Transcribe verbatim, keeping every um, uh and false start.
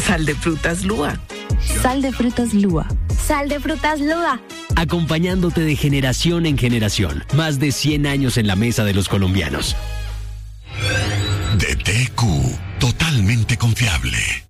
Sal de frutas Lua. Sal de frutas Lua. Sal de frutas Lua. Acompañándote de generación en generación. Más de cien años en la mesa de los colombianos. D T Q, totalmente confiable.